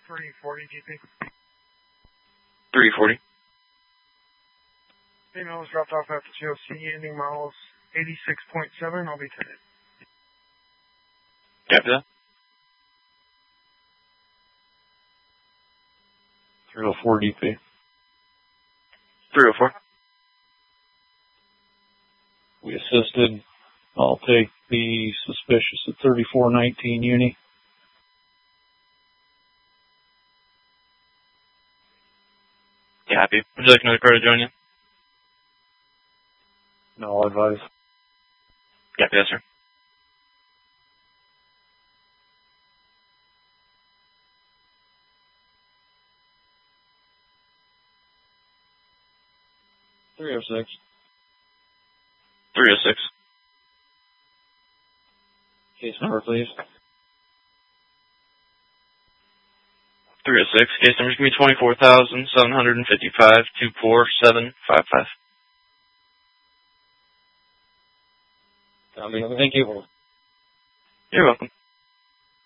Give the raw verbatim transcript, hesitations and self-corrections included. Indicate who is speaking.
Speaker 1: three forty G P.
Speaker 2: three forty.
Speaker 1: Female was dropped off after C O C, ending miles eighty-six point seven. I'll be tended.
Speaker 2: Copy that.
Speaker 3: three oh four D P.
Speaker 2: three oh four.
Speaker 3: We assisted. I'll take the suspicious at thirty-four nineteen Uni.
Speaker 2: Copy. Would you like another car to join you?
Speaker 3: No, I'll advise.
Speaker 2: Copy that, sir.
Speaker 3: three oh six.
Speaker 2: three oh six.
Speaker 3: Case number, please.
Speaker 2: three oh six. Case number is going to be twenty-four thousand seven hundred fifty-five, two four seven five five.
Speaker 3: Thank you.
Speaker 2: You're welcome.